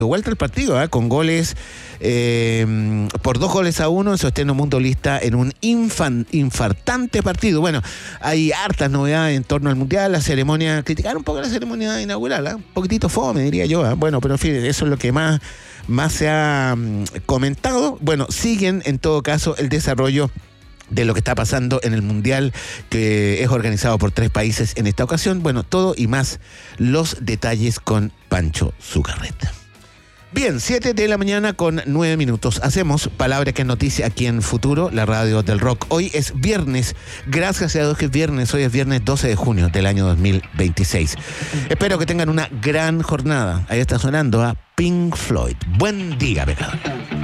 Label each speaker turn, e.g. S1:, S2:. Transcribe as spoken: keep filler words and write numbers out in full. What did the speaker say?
S1: vuelta al partido, ¿eh? Con goles eh, por dos goles a uno en Sosteno Mundolista en un infan, infartante partido. Bueno, hay hartas novedades en torno al Mundial, la ceremonia, criticar un poco la ceremonia inaugural, ¿eh? Un poquitito fome, diría yo, ¿eh? Bueno, pero en fin, eso es lo que más, más se ha um, comentado. Bueno, siguen en todo caso el desarrollo de lo que está pasando en el Mundial, que es organizado por tres países en esta ocasión. Bueno, todo y más, los detalles con Pancho Zucarreta. Bien, siete de la mañana con nueve minutos. Hacemos Palabra que es noticia aquí en Futuro, la radio del rock. Hoy es viernes, gracias a Dios que es viernes, hoy es viernes doce de junio del año dos mil veintiséis. Espero que tengan una gran jornada. Ahí está sonando a Pink Floyd. Buen día, pecador.